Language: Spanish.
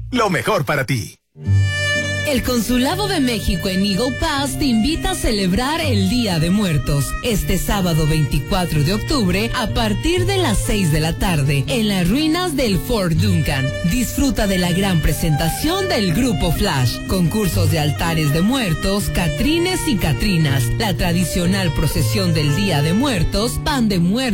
lo mejor para ti. El Consulado de México en Eagle Pass te invita a celebrar el Día de Muertos este sábado 24 de octubre a partir de las 6 de la tarde en las ruinas del Fort Duncan. Disfruta de la gran presentación del Grupo Flash, concursos de altares de muertos, catrines y catrinas, la tradicional procesión del Día de Muertos, pan de muertos